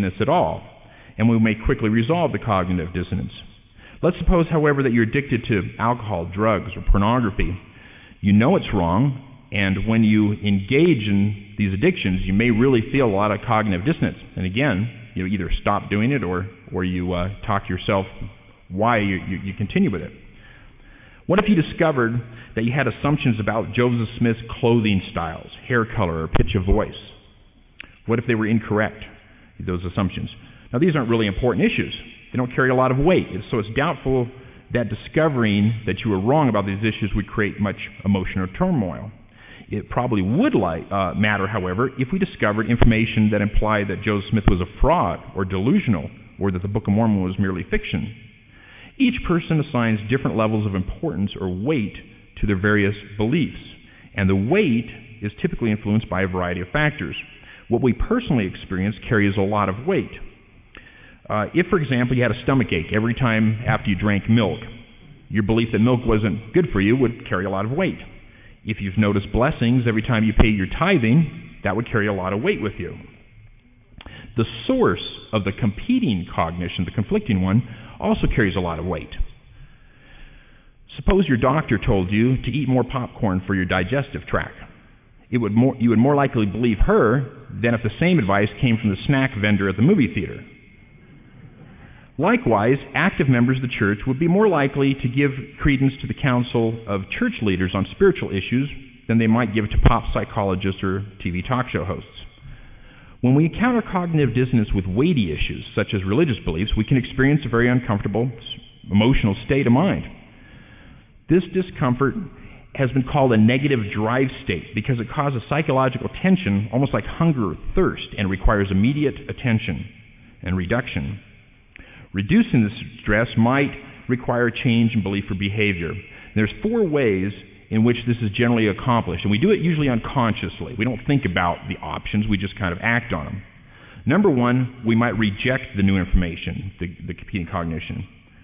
dissonance at all, and we may quickly resolve the cognitive dissonance. Let's suppose, however, that you're addicted to alcohol, drugs, or pornography. You know it's wrong, and when you engage in these addictions, you may really feel a lot of cognitive dissonance. And again, you either stop doing it or you talk yourself why you continue with it. What if you discovered that you had assumptions about Joseph Smith's clothing styles, hair color, or pitch of voice? What if they were incorrect, those assumptions? Now, these aren't really important issues. They don't carry a lot of weight, so it's doubtful that discovering that you were wrong about these issues would create much emotional turmoil. It probably would matter, however, if we discovered information that implied that Joseph Smith was a fraud or delusional, or that the Book of Mormon was merely fiction. Each person assigns different levels of importance or weight to their various beliefs, and the weight is typically influenced by a variety of factors. What we personally experience carries a lot of weight. If, for example, you had a stomach ache every time after you drank milk, your belief that milk wasn't good for you would carry a lot of weight. If you've noticed blessings every time you pay your tithing, that would carry a lot of weight with you. The source of the competing cognition, the conflicting one, also carries a lot of weight. Suppose your doctor told you to eat more popcorn for your digestive tract. You would more likely believe her than if the same advice came from the snack vendor at the movie theater. Likewise, active members of the church would be more likely to give credence to the counsel of church leaders on spiritual issues than they might give to pop psychologists or TV talk show hosts. When we encounter cognitive dissonance with weighty issues, such as religious beliefs, we can experience a very uncomfortable emotional state of mind. This discomfort has been called a negative drive state because it causes psychological tension, almost like hunger or thirst, and requires immediate attention and reduction. Reducing this stress might require a change in belief or behavior. There's 4 ways in which this is generally accomplished, and we do it usually unconsciously. We don't think about the options, we just kind of act on them. Number 1, we might reject the new information, the competing cognition.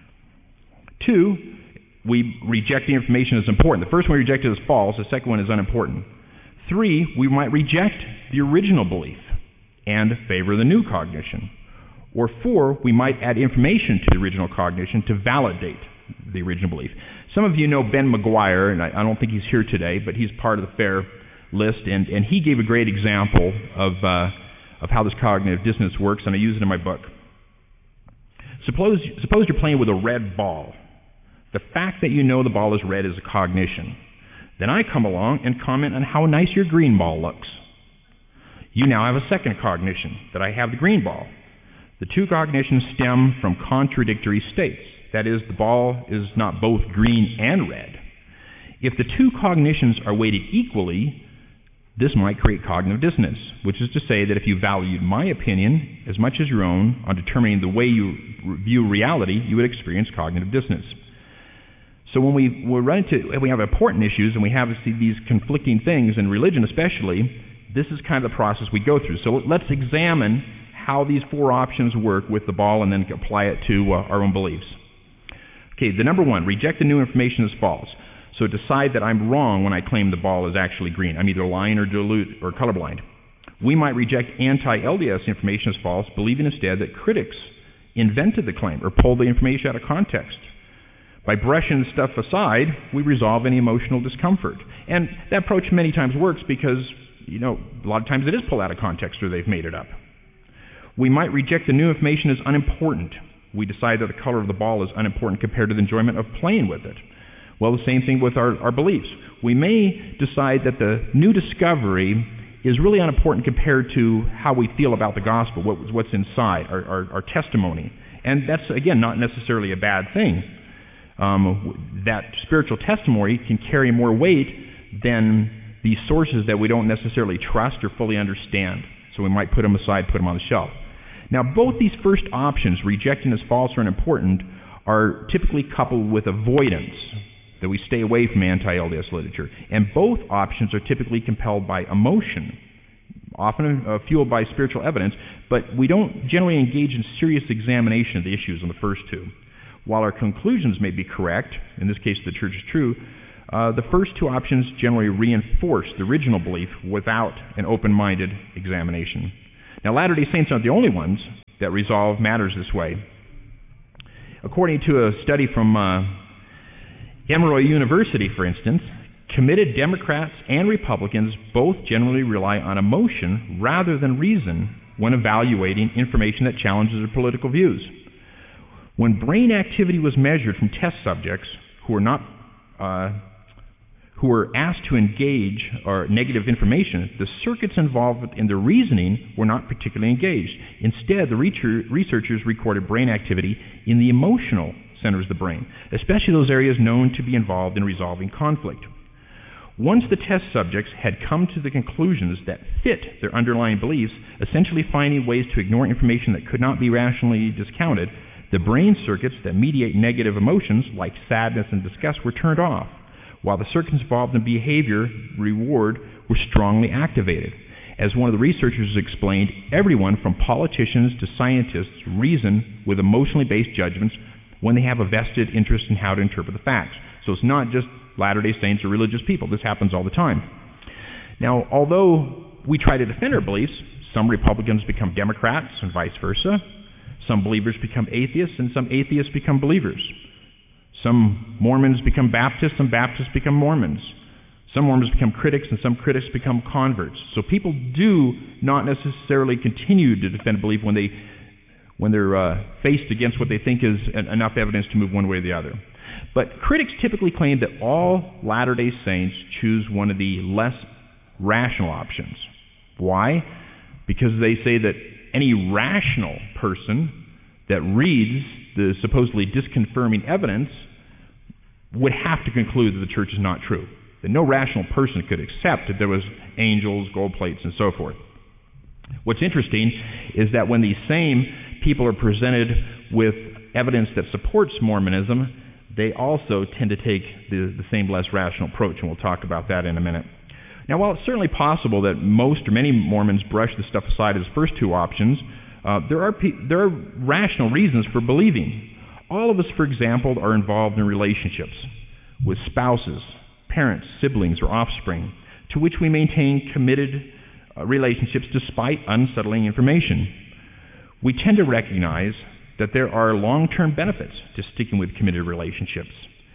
2, we reject the information as important. The first one we rejected as false, the second one is unimportant. 3, we might reject the original belief and favor the new cognition. Or 4, we might add information to the original cognition to validate the original belief. Some of you know Ben McGuire, and I don't think he's here today, but he's part of the FAIR list, and he gave a great example of how this cognitive dissonance works, and I use it in my book. Suppose you're playing with a red ball. The fact that you know the ball is red is a cognition. Then I come along and comment on how nice your green ball looks. You now have a second cognition, that I have the green ball. The 2 cognitions stem from contradictory states. That is, the ball is not both green and red. If the 2 cognitions are weighted equally, this might create cognitive dissonance, which is to say that if you valued my opinion as much as your own on determining the way you view reality, you would experience cognitive dissonance. So when we have important issues and we have these conflicting things, in religion especially, this is kind of the process we go through. So let's examine how these 4 options work with the ball and then apply it to our own beliefs. Okay, the number 1, reject the new information as false. So decide that I'm wrong when I claim the ball is actually green. I'm either lying or colorblind. We might reject anti-LDS information as false, believing instead that critics invented the claim or pulled the information out of context. By brushing the stuff aside, we resolve any emotional discomfort. And that approach many times works because, a lot of times it is pulled out of context or they've made it up. We might reject the new information as unimportant. We decide that the color of the ball is unimportant compared to the enjoyment of playing with it. Well, the same thing with our beliefs. We may decide that the new discovery is really unimportant compared to how we feel about the gospel, what's inside, our testimony. And that's, again, not necessarily a bad thing. That spiritual testimony can carry more weight than the sources that we don't necessarily trust or fully understand. So we might put them aside, put them on the shelf. Now, both these first options, rejecting as false or unimportant, are typically coupled with avoidance, that we stay away from anti-LDS literature. And both options are typically compelled by emotion, often fueled by spiritual evidence, but we don't generally engage in serious examination of the issues on the first 2. While our conclusions may be correct, in this case the church is true, the first 2 options generally reinforce the original belief without an open-minded examination. Now, Latter-day Saints aren't the only ones that resolve matters this way. According to a study from Emory University, for instance, committed Democrats and Republicans both generally rely on emotion rather than reason when evaluating information that challenges their political views. When brain activity was measured from test subjects who were asked to engage negative information, the circuits involved in the reasoning were not particularly engaged. Instead, the researchers recorded brain activity in the emotional centers of the brain, especially those areas known to be involved in resolving conflict. Once the test subjects had come to the conclusions that fit their underlying beliefs, essentially finding ways to ignore information that could not be rationally discounted, the brain circuits that mediate negative emotions, like sadness and disgust, were turned off, while the circuits involved in behavior reward were strongly activated. As one of the researchers explained, everyone from politicians to scientists reason with emotionally based judgments when they have a vested interest in how to interpret the facts. So it's not just Latter-day Saints or religious people. This happens all the time. Now, although we try to defend our beliefs, some Republicans become Democrats and vice versa. Some believers become atheists and some atheists become believers. Some Mormons become Baptists and Baptists become Mormons. Some Mormons become critics and some critics become converts. So people do not necessarily continue to defend belief when they're faced against what they think is enough evidence to move one way or the other. But critics typically claim that all Latter-day Saints choose one of the less rational options. Why? Because they say that any rational person that reads the supposedly disconfirming evidence would have to conclude that the church is not true. That no rational person could accept that there was angels, gold plates, and so forth. What's interesting is that when these same people are presented with evidence that supports Mormonism, they also tend to take the same less rational approach, and we'll talk about that in a minute. Now, while it's certainly possible that most or many Mormons brush the stuff aside as first two options, there are rational reasons for believing. All of us, for example, are involved in relationships with spouses, parents, siblings, or offspring, to which we maintain committed relationships despite unsettling information. We tend to recognize that there are long-term benefits to sticking with committed relationships.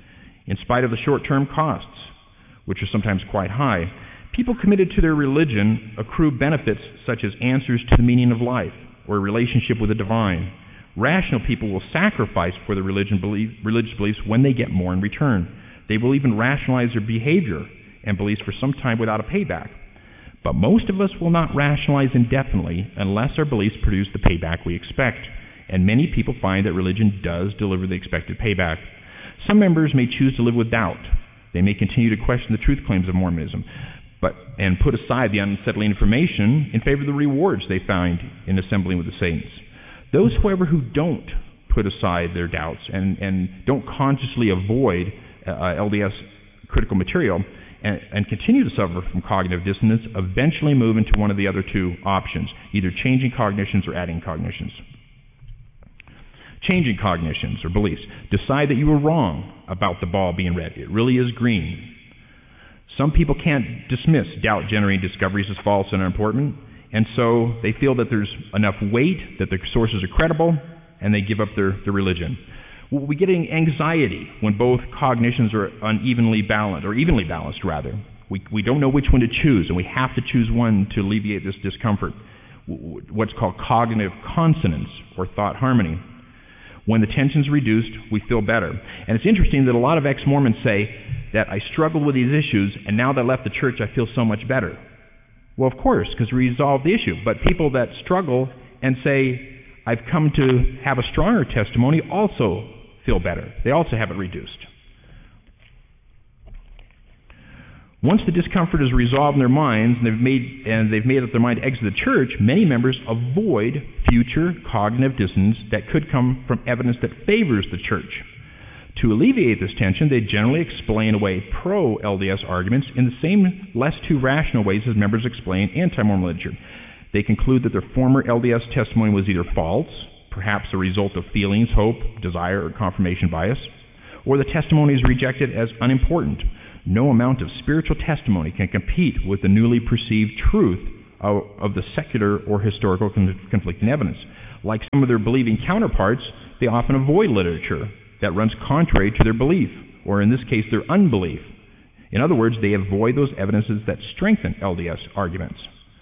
In spite of the short-term costs, which are sometimes quite high, people committed to their religion accrue benefits such as answers to the meaning of life or a relationship with the divine. Rational people will sacrifice for their religious beliefs when they get more in return. They will even rationalize their behavior and beliefs for some time without a payback. But most of us will not rationalize indefinitely unless our beliefs produce the payback we expect. And many people find that religion does deliver the expected payback. Some members may choose to live with doubt. They may continue to question the truth claims of Mormonism, and put aside the unsettling information in favor of the rewards they find in assembling with the saints. Those, however, who don't put aside their doubts and don't consciously avoid LDS critical material and continue to suffer from cognitive dissonance eventually move into one of the other two options, either changing cognitions or adding cognitions. Changing cognitions or beliefs. Decide that you were wrong about the ball being red. It really is green. Some people can't dismiss doubt-generating discoveries as false and unimportant, and so they feel that there's enough weight, that their sources are credible, and they give up their religion. We get anxiety when both cognitions are unevenly balanced, or evenly balanced, rather. We don't know which one to choose, and we have to choose one to alleviate this discomfort, what's called cognitive consonance, or thought harmony. When the tension's reduced, we feel better. And it's interesting that a lot of ex-Mormons say that I struggled with these issues, and now that I left the church, I feel so much better. Well, of course, because we resolved the issue. But people that struggle and say, I've come to have a stronger testimony, also feel better. They also have it reduced. Once the discomfort is resolved in their minds and they've made up their mind to exit the church, many members avoid future cognitive dissonance that could come from evidence that favors the church. To alleviate this tension, they generally explain away pro-LDS arguments in the same less too rational ways as members explain anti-Mormon literature. They conclude that their former LDS testimony was either false, perhaps a result of feelings, hope, desire, or confirmation bias, or the testimony is rejected as unimportant. No amount of spiritual testimony can compete with the newly perceived truth of the secular or historical conflicting evidence. Like some of their believing counterparts, they often avoid literature that runs contrary to their belief, or in this case, their unbelief. In other words, they avoid those evidences that strengthen LDS arguments.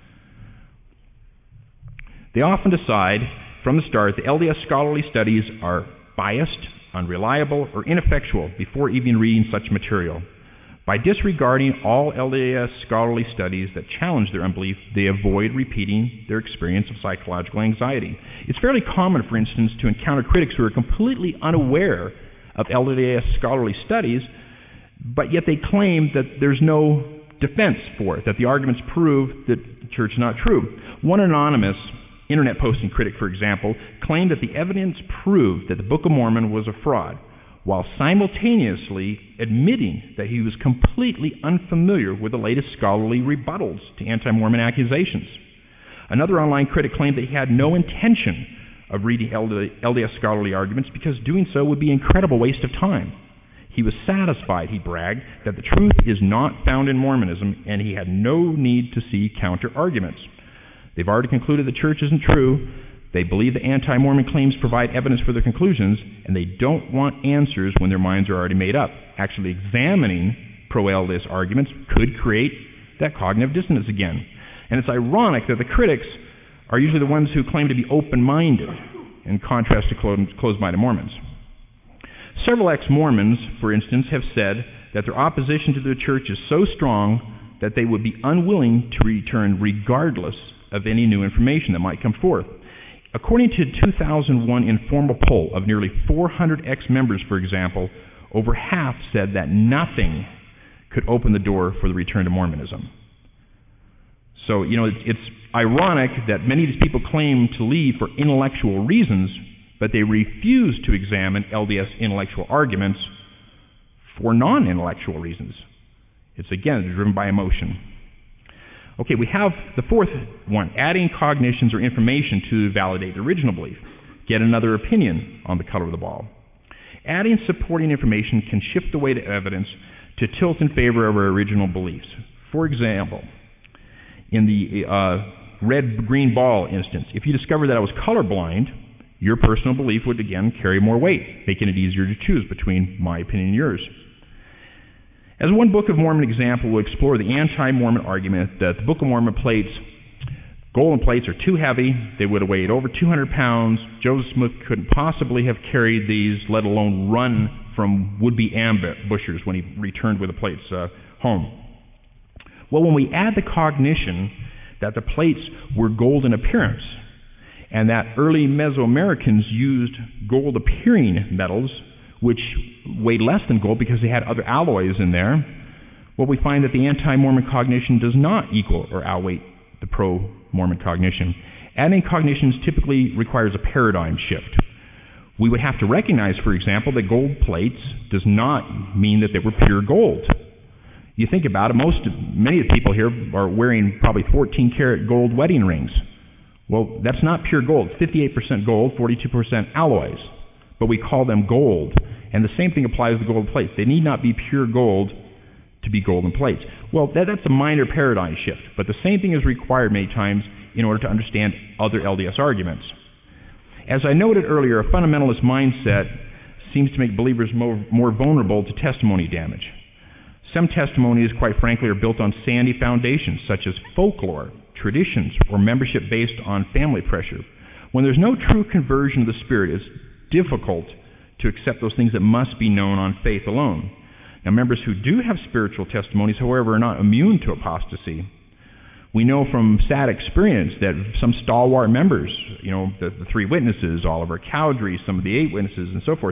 They often decide from the start that LDS scholarly studies are biased, unreliable, or ineffectual before even reading such material. By disregarding all LDS scholarly studies that challenge their unbelief, they avoid repeating their experience of psychological anxiety. It's fairly common, for instance, to encounter critics who are completely unaware of LDS scholarly studies, but yet they claim that there's no defense for it, that the arguments prove that the church is not true. One anonymous internet posting critic, for example, claimed that the evidence proved that the Book of Mormon was a fraud, while simultaneously admitting that he was completely unfamiliar with the latest scholarly rebuttals to anti-Mormon accusations. Another online critic claimed that he had no intention of reading LDS scholarly arguments because doing so would be an incredible waste of time. He was satisfied, he bragged, that the truth is not found in Mormonism, and he had no need to see counter-arguments. They've already concluded the church isn't true. They believe the anti-Mormon claims provide evidence for their conclusions, and they don't want answers when their minds are already made up. Actually examining pro-LDS arguments could create that cognitive dissonance again. And it's ironic that the critics are usually the ones who claim to be open-minded, in contrast to closed-minded Mormons. Several ex-Mormons, for instance, have said that their opposition to the church is so strong that they would be unwilling to return regardless of any new information that might come forth. According to a 2001 informal poll of nearly 400 ex-members, for example, over half said that nothing could open the door for the return to Mormonism. So, it's ironic that many of these people claim to leave for intellectual reasons, but they refuse to examine LDS intellectual arguments for non-intellectual reasons. It's, again, driven by emotion. Okay, we have the fourth one, adding cognitions or information to validate the original belief. Get another opinion on the color of the ball. Adding supporting information can shift the weight of evidence to tilt in favor of our original beliefs. For example, in the red-green ball instance, if you discovered that I was colorblind, your personal belief would again carry more weight, making it easier to choose between my opinion and yours. As one Book of Mormon example will explore the anti-Mormon argument that the Book of Mormon plates, golden plates, are too heavy, they would have weighed over 200 pounds, Joseph Smith couldn't possibly have carried these, let alone run from would-be ambushers when he returned with the plates home. Well, when we add the cognition that the plates were gold in appearance, and that early Mesoamericans used gold-appearing metals, which weighed less than gold because they had other alloys in there, well, we find that the anti-Mormon cognition does not equal or outweigh the pro-Mormon cognition. Adding cognitions typically requires a paradigm shift. We would have to recognize, for example, that gold plates does not mean that they were pure gold. You think about it, many of the people here are wearing probably 14-karat gold wedding rings. Well, that's not pure gold. It's 58% gold, 42% alloys. But we call them gold. And the same thing applies to gold plates. They need not be pure gold to be golden plates. Well, that's a minor paradigm shift. But the same thing is required many times in order to understand other LDS arguments. As I noted earlier, a fundamentalist mindset seems to make believers more vulnerable to testimony damage. Some testimonies, quite frankly, are built on sandy foundations, such as folklore, traditions, or membership based on family pressure. When there's no true conversion of the Spirit, it's difficult to accept those things that must be known on faith alone. Now, members who do have spiritual testimonies, however, are not immune to apostasy. We know from sad experience that some stalwart members, the three witnesses, Oliver Cowdery, some of the 8 witnesses, and so forth,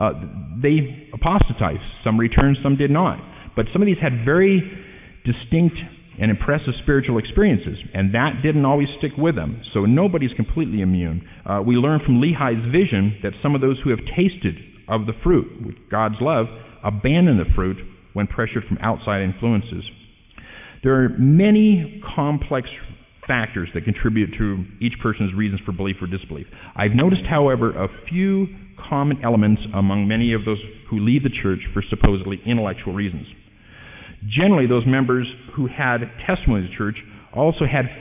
they apostatized. Some returned, some did not. But some of these had very distinct and impressive spiritual experiences, and that didn't always stick with them. So nobody's completely immune. We learn from Lehi's vision that some of those who have tasted of the fruit, with God's love, abandon the fruit when pressured from outside influences. There are many complex factors that contribute to each person's reasons for belief or disbelief. I've noticed, however, a few common elements among many of those who leave the church for supposedly intellectual reasons. Generally, those members who had testimony of the church also had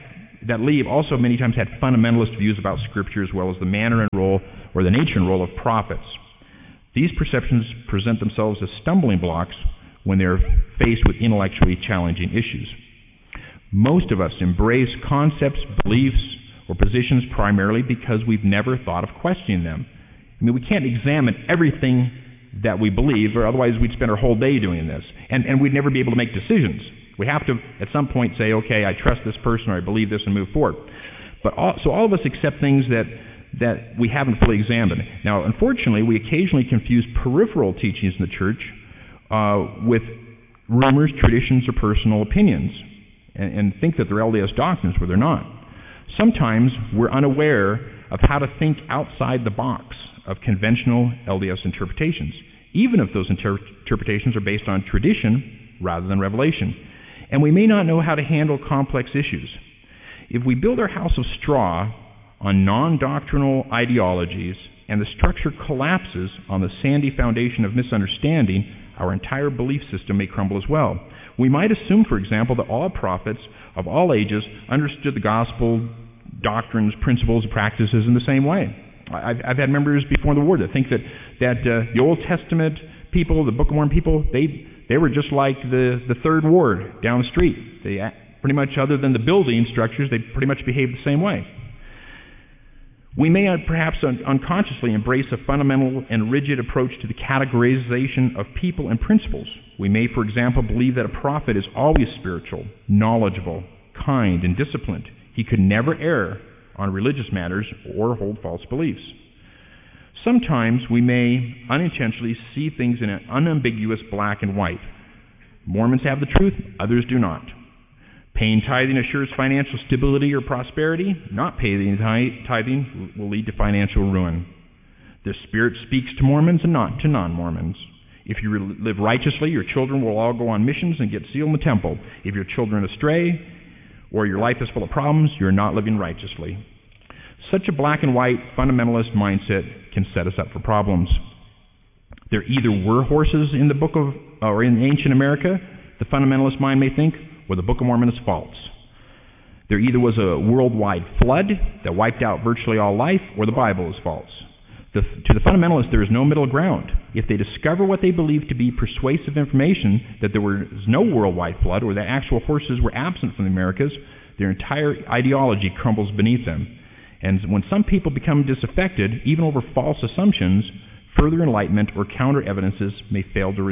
that leave also many times had fundamentalist views about Scripture, as well as the manner and role, or the nature and role of prophets. These perceptions present themselves as stumbling blocks when they are faced with intellectually challenging issues. Most of us embrace concepts, beliefs, or positions primarily because we've never thought of questioning them. I mean, we can't examine everything that we believe, or otherwise we'd spend our whole day doing this, and we'd never be able to make decisions. We have to, at some point, say, okay, I trust this person, or I believe this, and move forward. So all of us accept things that we haven't fully examined. Now, unfortunately, we occasionally confuse peripheral teachings in the church with rumors, traditions, or personal opinions, and think that they're LDS doctrines where they're not. Sometimes we're unaware of how to think outside the box of conventional LDS interpretations, even if those interpretations are based on tradition rather than revelation. And we may not know how to handle complex issues. If we build our house of straw on non-doctrinal ideologies and the structure collapses on the sandy foundation of misunderstanding, our entire belief system may crumble as well. We might assume, for example, that all prophets of all ages understood the gospel, doctrines, principles, and practices in the same way. I've had members before the war that think that the Old Testament people, the Book of Mormon people, they were just like the Third Ward down the street. They pretty much, other than the building structures, they pretty much behaved the same way. We may perhaps unconsciously embrace a fundamental and rigid approach to the categorization of people and principles. We may, for example, believe that a prophet is always spiritual, knowledgeable, kind, and disciplined. He could never err on religious matters or hold false beliefs. Sometimes we may unintentionally see things in an unambiguous black and white. Mormons have the truth, others do not. Paying tithing assures financial stability or prosperity. Not paying tithing will lead to financial ruin. The Spirit speaks to Mormons and not to non-Mormons. If you live righteously, your children will all go on missions and get sealed in the temple. If your children astray, or your life is full of problems, you're not living righteously. Such a black and white fundamentalist mindset can set us up for problems. There either were horses in the book of, or in ancient America, the fundamentalist mind may think, or the Book of Mormon is false. There either was a worldwide flood that wiped out virtually all life, or the Bible is false. To the fundamentalists, there is no middle ground. If they discover what they believe to be persuasive information, that there was no worldwide flood, or that actual horses were absent from the Americas, their entire ideology crumbles beneath them. And when some people become disaffected, even over false assumptions, further enlightenment or counter evidences may fail to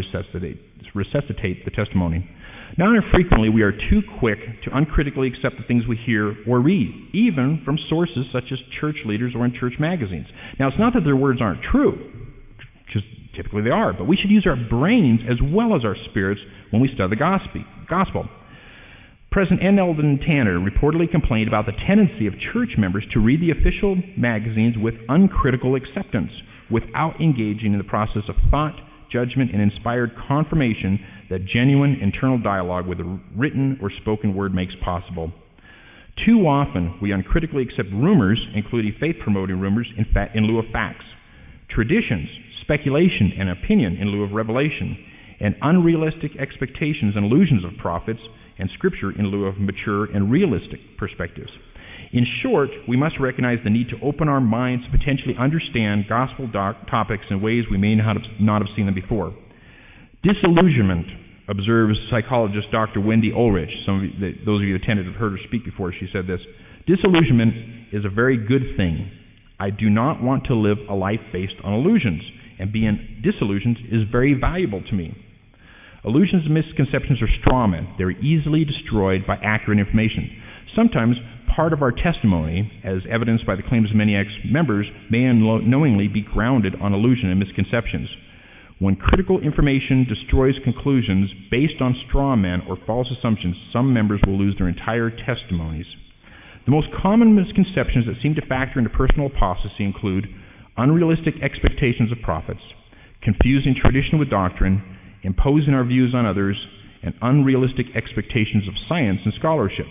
resuscitate the testimony. Not infrequently, we are too quick to uncritically accept the things we hear or read, even from sources such as church leaders or in church magazines. Now, it's not that their words aren't true, because typically they are, but we should use our brains as well as our spirits when we study the gospel. President N. Eldon Tanner reportedly complained about the tendency of church members to read the official magazines with uncritical acceptance, without engaging in the process of thought, judgment, and inspired confirmation that genuine internal dialogue with a written or spoken word makes possible. Too often, we uncritically accept rumors, including faith-promoting rumors, in lieu of facts, traditions, speculation, and opinion in lieu of revelation, and unrealistic expectations and illusions of prophets and Scripture in lieu of mature and realistic perspectives. In short, we must recognize the need to open our minds to potentially understand gospel topics in ways we may not have seen them before. Disillusionment, observes psychologist Dr. Wendy Ulrich. Those of you who attended have heard her speak before. She said this: disillusionment is a very good thing. I do not want to live a life based on illusions, and being disillusioned is very valuable to me. Illusions and misconceptions are straw men. They're easily destroyed by accurate information. Sometimes part of our testimony, as evidenced by the claims of many ex-members, may unknowingly be grounded on illusion and misconceptions. When critical information destroys conclusions based on straw men or false assumptions, some members will lose their entire testimonies. The most common misconceptions that seem to factor into personal apostasy include unrealistic expectations of prophets, confusing tradition with doctrine, imposing our views on others, and unrealistic expectations of science and scholarship.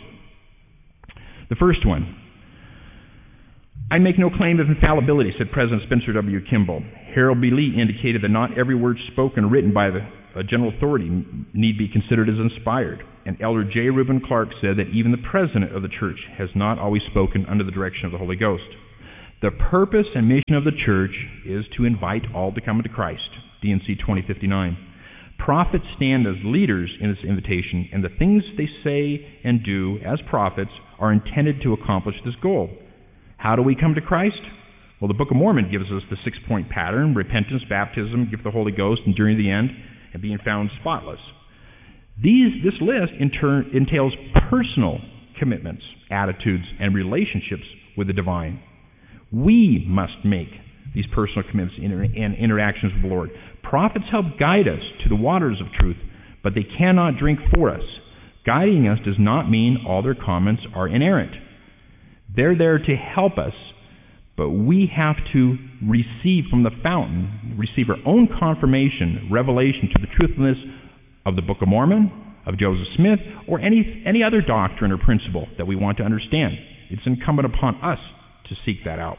The first one: I make no claim of infallibility, said President Spencer W. Kimball. Harold B. Lee indicated that not every word spoken or written by the a general authority, need be considered as inspired. And Elder J. Reuben Clark said that even the president of the church has not always spoken under the direction of the Holy Ghost. The purpose and mission of the church is to invite all to come into Christ, D&C 2059. Prophets stand as leaders in this invitation, and the things they say and do as prophets are intended to accomplish this goal. How do we come to Christ? Well, the Book of Mormon gives us the 6-point pattern: repentance, baptism, gift of the Holy Ghost, enduring the end, and being found spotless. This list in turn entails personal commitments, attitudes, and relationships with the divine. We must make these personal commitments and interactions with the Lord. Prophets help guide us to the waters of truth, but they cannot drink for us. Guiding us does not mean all their comments are inerrant. They're there to help us, but we have to receive from the fountain, receive our own confirmation, revelation to the truthfulness of the Book of Mormon, of Joseph Smith, or any other doctrine or principle that we want to understand. It's incumbent upon us to seek that out.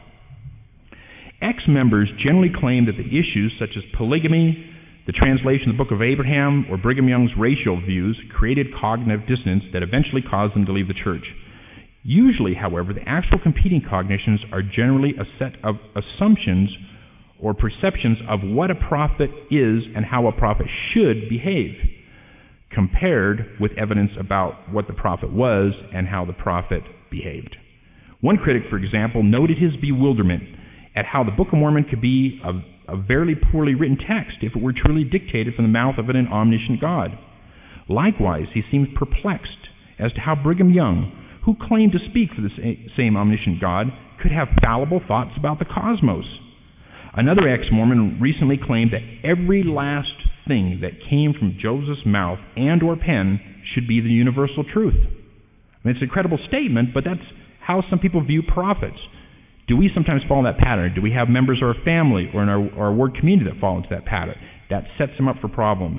Ex-members generally claim that the issues such as polygamy, the translation of the Book of Abraham, or Brigham Young's racial views created cognitive dissonance that eventually caused them to leave the church. Usually, however, the actual competing cognitions are generally a set of assumptions or perceptions of what a prophet is and how a prophet should behave, compared with evidence about what the prophet was and how the prophet behaved. One critic, for example, noted his bewilderment at how the Book of Mormon could be a very poorly written text if it were truly dictated from the mouth of an omniscient God. Likewise, he seemed perplexed as to how Brigham Young, who claimed to speak for the same omniscient God, could have fallible thoughts about the cosmos. Another ex-Mormon recently claimed that every last thing that came from Joseph's mouth and or pen should be the universal truth. I mean, it's an incredible statement, but that's how some people view prophets. Do we sometimes fall in that pattern? Do we have members of our family or in our work community that fall into that pattern? That sets them up for problems.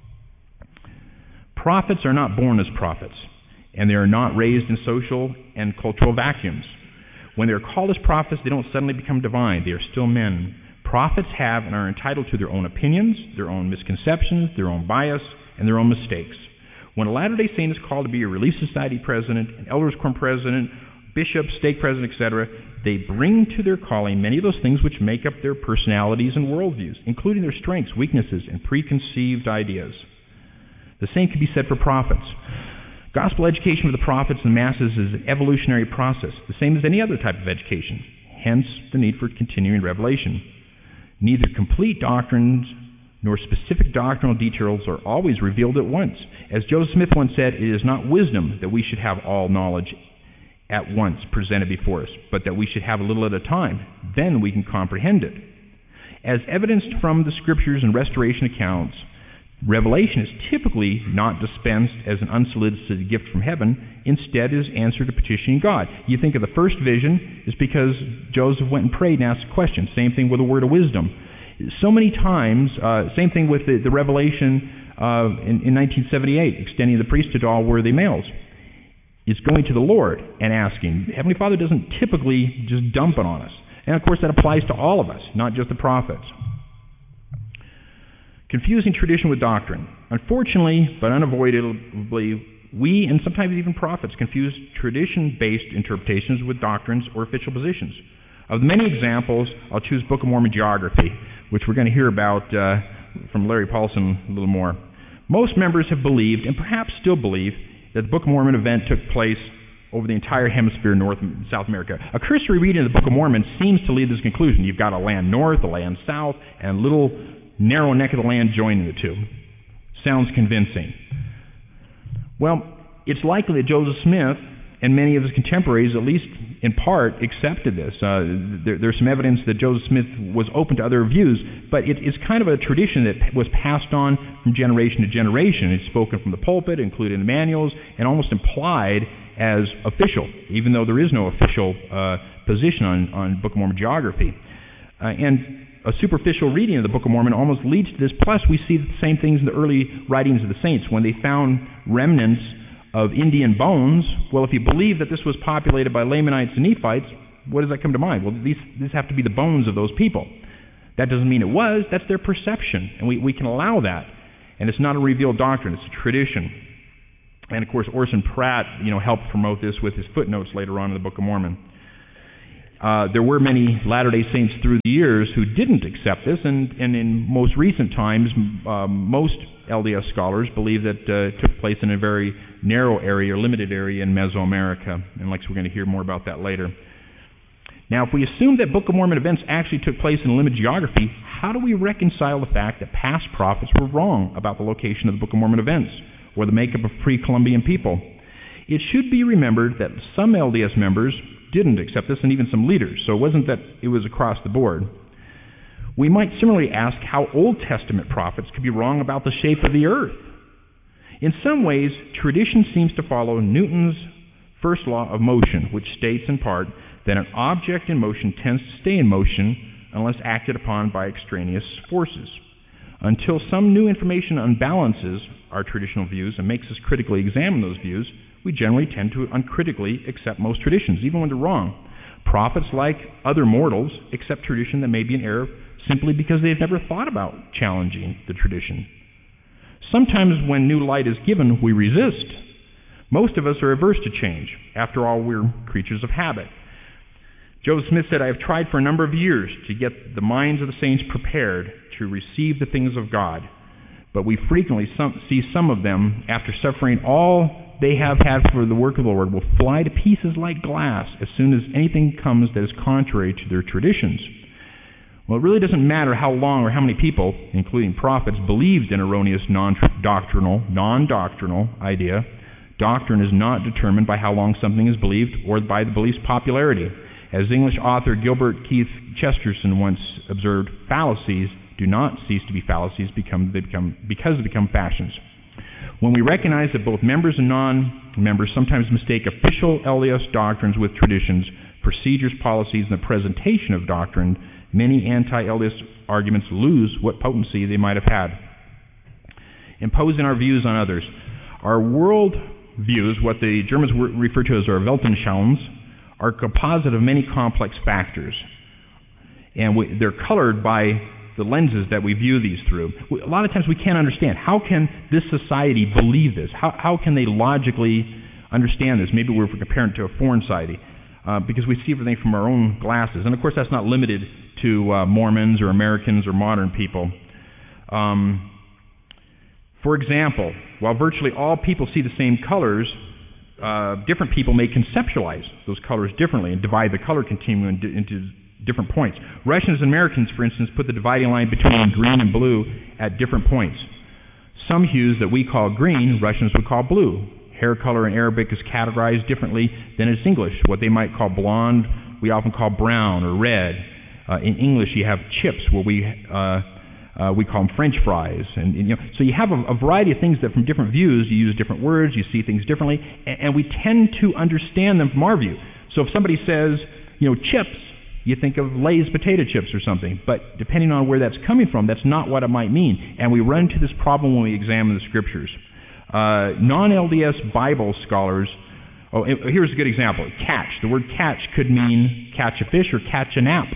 Prophets are not born as prophets, and they are not raised in social and cultural vacuums. When they are called as prophets, they don't suddenly become divine. They are still men. Prophets have and are entitled to their own opinions, their own misconceptions, their own bias, and their own mistakes. When a Latter-day Saint is called to be a Relief Society president, an Elders Quorum president, bishop, stake president, etc., they bring to their calling many of those things which make up their personalities and worldviews, including their strengths, weaknesses, and preconceived ideas. The same can be said for prophets. Gospel education for the prophets and the masses is an evolutionary process, the same as any other type of education, hence the need for continuing revelation. Neither complete doctrines nor specific doctrinal details are always revealed at once. As Joseph Smith once said, it is not wisdom that we should have all knowledge at once presented before us, but that we should have a little at a time. Then we can comprehend it. As evidenced from the scriptures and restoration accounts, revelation is typically not dispensed as an unsolicited gift from heaven. Instead, is answered to petitioning God. You think of the first vision is because Joseph went and prayed and asked a question. Same thing with a word of wisdom. So many times, same thing with the revelation in 1978, extending the priesthood to all worthy males. It's going to the Lord and asking. Heavenly Father doesn't typically just dump it on us. And of course that applies to all of us, not just the prophets. Confusing tradition with doctrine. Unfortunately, but unavoidably, we and sometimes even prophets confuse tradition-based interpretations with doctrines or official positions. Of the many examples, I'll choose Book of Mormon geography, which we're going to hear about from Larry Paulson a little more. Most members have believed, and perhaps still believe, that the Book of Mormon event took place over the entire hemisphere, North and South America. A cursory reading of the Book of Mormon seems to lead to this conclusion. You've got a land north, a land south, and a little narrow neck of the land joining the two. Sounds convincing. Well, it's likely that Joseph Smith and many of his contemporaries, at least in part, accepted this. There's some evidence that Joseph Smith was open to other views, but it's kind of a tradition that was passed on from generation to generation. It's spoken from the pulpit, included in the manuals, and almost implied as official, even though there is no official position on Book of Mormon geography. And a superficial reading of the Book of Mormon almost leads to this. Plus, we see the same things in the early writings of the saints. When they found remnants of Indian bones, well, if you believe that this was populated by Lamanites and Nephites, what does that come to mind? Well, these have to be the bones of those people. That doesn't mean it was. That's their perception, and we can allow that. And it's not a revealed doctrine, it's a tradition. And of course, Orson Pratt, helped promote this with his footnotes later on in the Book of Mormon. There were many Latter-day Saints through the years who didn't accept this, and in most recent times, most LDS scholars believe that it took place in a very narrow area, or limited area in Mesoamerica. And we're going to hear more about that later. Now, if we assume that Book of Mormon events actually took place in a limited geography, how do we reconcile the fact that past prophets were wrong about the location of the Book of Mormon events, or the makeup of pre-Columbian people? It should be remembered that some LDS members didn't accept this, and even some leaders, so it wasn't that it was across the board. We might similarly ask how Old Testament prophets could be wrong about the shape of the earth. In some ways, tradition seems to follow Newton's first law of motion, which states in part that an object in motion tends to stay in motion unless acted upon by extraneous forces. Until some new information unbalances our traditional views and makes us critically examine those views, we generally tend to uncritically accept most traditions, even when they're wrong. Prophets, like other mortals, accept tradition that may be in error simply because they've never thought about challenging the tradition. Sometimes when new light is given, we resist. Most of us are averse to change. After all, we're creatures of habit. Joseph Smith said, "I have tried for a number of years to get the minds of the saints prepared to receive the things of God, but we frequently see some of them, after suffering all they have had for the work of the Lord, will fly to pieces like glass as soon as anything comes that is contrary to their traditions." Well, it really doesn't matter how long or how many people, including prophets, believed in erroneous non-doctrinal idea. Doctrine is not determined by how long something is believed or by the belief's popularity. As English author Gilbert Keith Chesterton once observed, fallacies do not cease to be fallacies because they become fashions. When we recognize that both members and non-members sometimes mistake official LDS doctrines with traditions, procedures, policies, and the presentation of doctrine, many anti-LDS arguments lose what potency they might have had. Imposing our views on others. Our world views, what the Germans refer to as our Weltanschauungs, are a composite of many complex factors. And they're colored by the lenses that we view these through. A lot of times we can't understand. How can this society believe this? How can they logically understand this? Maybe we're comparing it to a foreign society. Because we see everything from our own glasses. And of course that's not limited to Mormons or Americans or modern people. For example, while virtually all people see the same colors, different people may conceptualize those colors differently and divide the color continuum into different points. Russians and Americans, for instance, put the dividing line between green and blue at different points. Some hues that we call green, Russians would call blue. Hair color in Arabic is categorized differently than it's English. What they might call blonde, we often call brown or red. In English, you have chips, where we call them French fries, so you have a variety of things that, from different views, you use different words, you see things differently, and we tend to understand them from our view. So if somebody says, chips, you think of Lay's potato chips or something, but depending on where that's coming from, that's not what it might mean, and we run into this problem when we examine the Scriptures. Non-LDS Bible scholars, here's a good example. Catch. The word catch could mean catch a fish or catch a nap.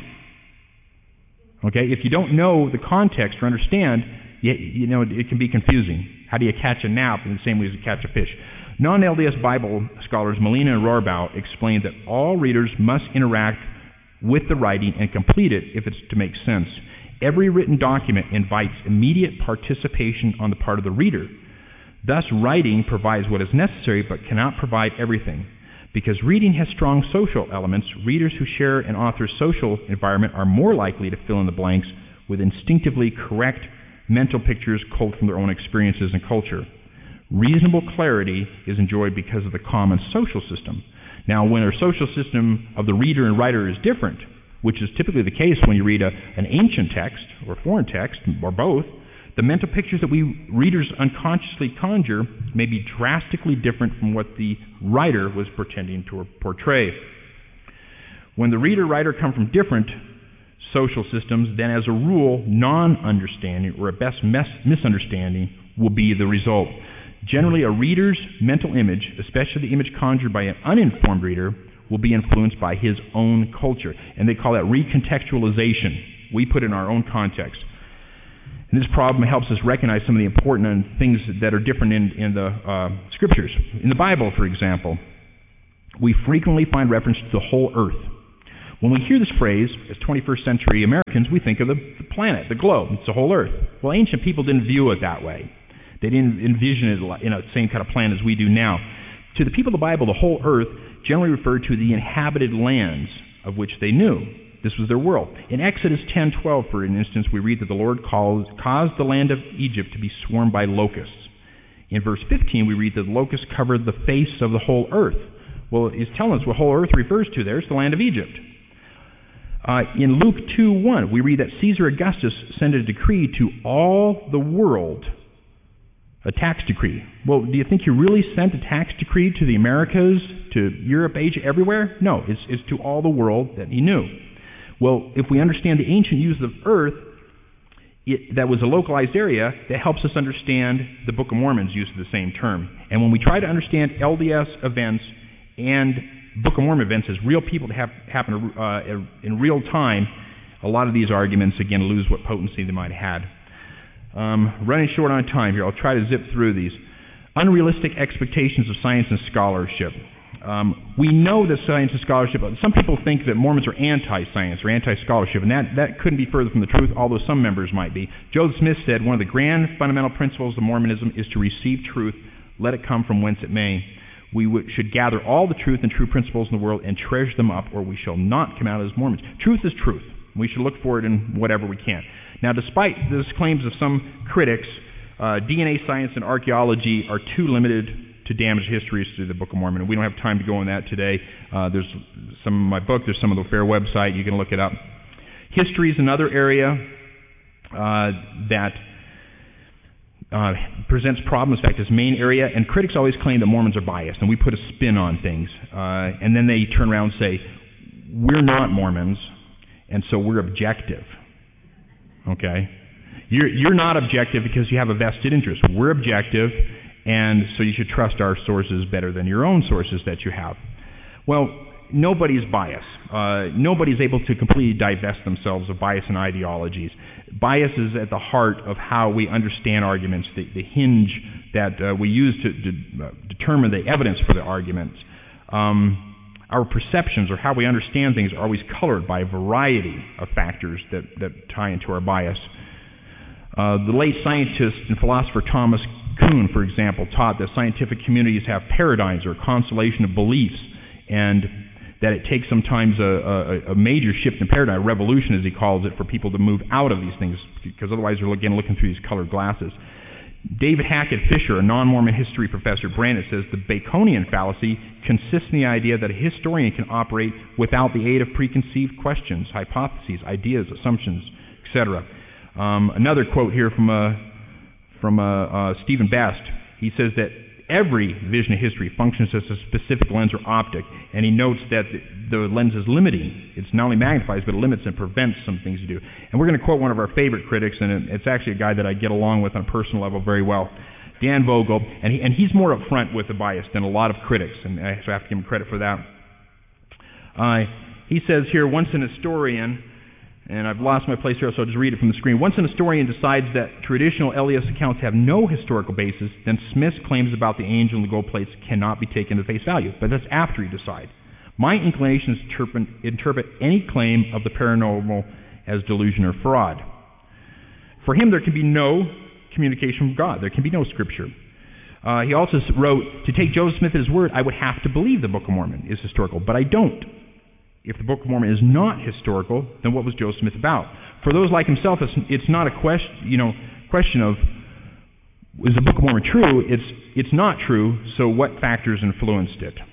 Okay, if you don't know the context or understand, it can be confusing. How do you catch a nap in the same way as you catch a fish? Non-LDS Bible scholars Molina and Rohrbaugh explain that all readers must interact with the writing and complete it if it's to make sense. Every written document invites immediate participation on the part of the reader. Thus, writing provides what is necessary but cannot provide everything. Because reading has strong social elements, readers who share an author's social environment are more likely to fill in the blanks with instinctively correct mental pictures culled from their own experiences and culture. Reasonable clarity is enjoyed because of the common social system. Now, when our social system of the reader and writer is different, which is typically the case when you read an ancient text or foreign text, or both, the mental pictures that we readers unconsciously conjure may be drastically different from what the writer was pretending to portray. When the reader-writer come from different social systems, then as a rule, non-understanding or at best misunderstanding will be the result. Generally, a reader's mental image, especially the image conjured by an uninformed reader, will be influenced by his own culture. And they call that recontextualization. We put it in our own context. And this problem helps us recognize some of the important things that are different in the Scriptures. In the Bible, for example, we frequently find reference to the whole earth. When we hear this phrase, as 21st century Americans, we think of the planet, the globe. It's the whole earth. Well, ancient people didn't view it that way. They didn't envision it in the same kind of plan as we do now. To the people of the Bible, the whole earth generally referred to the inhabited lands of which they knew. This was their world. In Exodus 10:12, for instance, we read that the Lord caused the land of Egypt to be swarmed by locusts. In verse 15, we read that the locusts covered the face of the whole earth. Well, he's telling us what whole earth refers to there. It's the land of Egypt. In Luke 2:1, we read that Caesar Augustus sent a decree to all the world, a tax decree. Well, do you think he really sent a tax decree to the Americas, to Europe, Asia, everywhere? No, it's to all the world that he knew. Well, if we understand the ancient use of earth, that was a localized area, that helps us understand the Book of Mormon's use of the same term. And when we try to understand LDS events and Book of Mormon events as real people that happen in real time, a lot of these arguments, again, lose what potency they might have had. Running short on time here. I'll try to zip through these. Unrealistic expectations of science and scholarship. We know that science and scholarship, some people think that Mormons are anti-science or anti-scholarship, and that couldn't be further from the truth, although some members might be. Joseph Smith said, one of the grand fundamental principles of Mormonism is to receive truth, let it come from whence it may. We should gather all the truth and true principles in the world and treasure them up, or we shall not come out as Mormons. Truth is truth. We should look for it in whatever we can. Now, despite the claims of some critics, DNA science and archaeology are too limited to damage histories through the Book of Mormon. And we don't have time to go on that today. There's some of my book. There's some of the Fair website. You can look it up. History is another area that presents problems. In fact, this main area, and critics always claim that Mormons are biased, and we put a spin on things. And then they turn around and say, we're not Mormons, and so we're objective. Okay? You're not objective because you have a vested interest. We're objective, and so you should trust our sources better than your own sources that you have. Well, nobody's biased. Nobody's able to completely divest themselves of bias and ideologies. Bias is at the heart of how we understand arguments, the hinge that we use to determine the evidence for the arguments. Our perceptions or how we understand things are always colored by a variety of factors that tie into our bias. The late scientist and philosopher Thomas Kuhn, for example, taught that scientific communities have paradigms or a constellation of beliefs, and that it takes sometimes a major shift in paradigm, a revolution as he calls it, for people to move out of these things, because otherwise they're again looking through these colored glasses. David Hackett Fisher, a non-Mormon history professor at Brandon, says the Baconian fallacy consists in the idea that a historian can operate without the aid of preconceived questions, hypotheses, ideas, assumptions, etc. Another quote here from Stephen Best. He says that every vision of history functions as a specific lens or optic, and he notes that the lens is limiting. It's not only magnifies, but it limits and prevents some things to do. And we're going to quote one of our favorite critics, and it's actually a guy that I get along with on a personal level very well, Dan Vogel, and he's more upfront with the bias than a lot of critics, and I have to give him credit for that. He says here, once an historian, and I've lost my place here, so I'll just read it from the screen. Once an historian decides that traditional LDS accounts have no historical basis, then Smith's claims about the angel and the gold plates cannot be taken at face value. But that's after you decide. My inclination is to interpret any claim of the paranormal as delusion or fraud. For him, there can be no communication from God. There can be no scripture. He also wrote, to take Joseph Smith at his word, I would have to believe the Book of Mormon is historical, but I don't. If the Book of Mormon is not historical, then what was Joseph Smith about? For those like himself, it's not a question of, is the Book of Mormon true? It's not true, so what factors influenced it?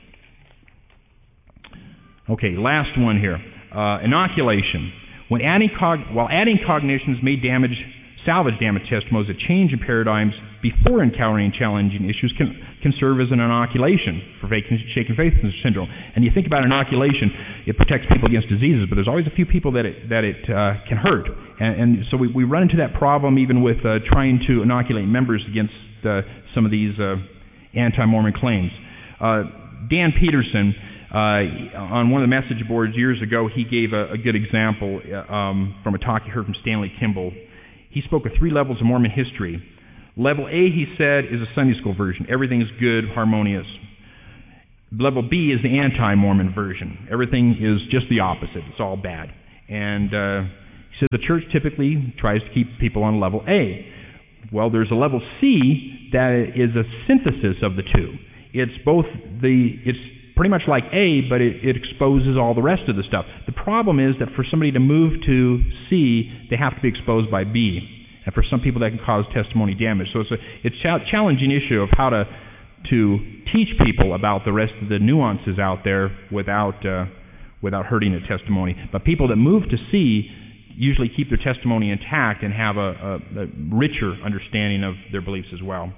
Okay, last one here. Inoculation. While adding cognitions may salvage damage testimonies, a change in paradigms before encountering challenging issues can serve as an inoculation for shaken faith syndrome. And you think about inoculation, it protects people against diseases, but there's always a few people that it can hurt. And so we run into that problem even with trying to inoculate members against some of these anti-Mormon claims. Dan Peterson, on one of the message boards years ago, he gave a good example from a talk he heard from Stanley Kimball. He spoke of 3 levels of Mormon history. Level A, he said, is a Sunday school version. Everything is good, harmonious. Level B is the anti-Mormon version. Everything is just the opposite. It's all bad. And he said the church typically tries to keep people on level A. Well, there's a level C that is a synthesis of the two. It's pretty much like A, but it exposes all the rest of the stuff. The problem is that for somebody to move to C, they have to be exposed by B. And for some people, that can cause testimony damage. So it's a challenging issue of how to teach people about the rest of the nuances out there without hurting a testimony. But people that move to C usually keep their testimony intact and have a richer understanding of their beliefs as well.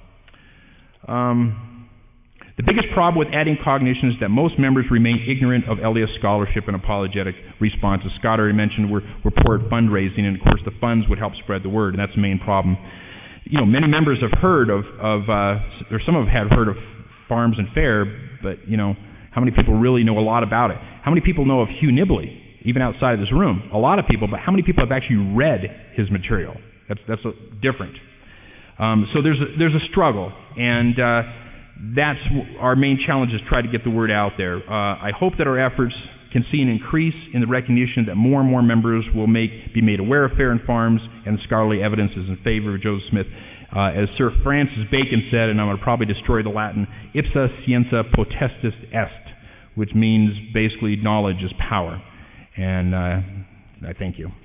The biggest problem with adding cognition is that most members remain ignorant of LDS scholarship and apologetic responses. Scott already mentioned we're poor at fundraising, and of course the funds would help spread the word, and that's the main problem. Many members have heard or some have heard of Farms and Fair, but how many people really know a lot about it? How many people know of Hugh Nibley, even outside of this room? A lot of people, but how many people have actually read his material? That's different. So there's a struggle, and that's our main challenge, is try to get the word out there. I hope that our efforts can see an increase in the recognition that more and more members will be made aware of Fair and Farms, and scholarly evidence is in favor of Joseph Smith. As Sir Francis Bacon said, and I'm going to probably destroy the Latin, ipsa scientia potestas est, which means basically knowledge is power. And I thank you.